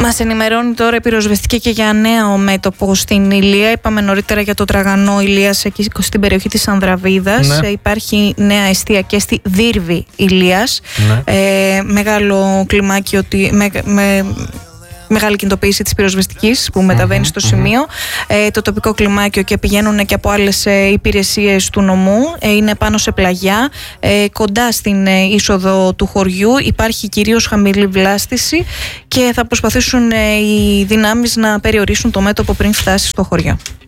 Μας ενημερώνει τώρα η πυροσβεστική και για νέο μέτωπο στην Ηλία. Είπαμε νωρίτερα για το τραγανό Ηλίας εκεί στην περιοχή της Ανδραβίδας. Ναι. Υπάρχει νέα εστία και στη Δύρβη Ηλίας. Ναι. Μεγάλο κλιμάκιο, μεγάλη κινητοποίηση της πυροσβεστικής που μεταβαίνει στο σημείο. Το τοπικό κλιμάκιο και πηγαίνουν και από άλλες υπηρεσίες του νομού. Είναι πάνω σε πλαγιά, κοντά στην είσοδο του χωριού. Υπάρχει κυρίως χαμηλή βλάστηση και θα προσπαθήσουν οι δυνάμεις να περιορίσουν το μέτωπο πριν φτάσει στο χωριό.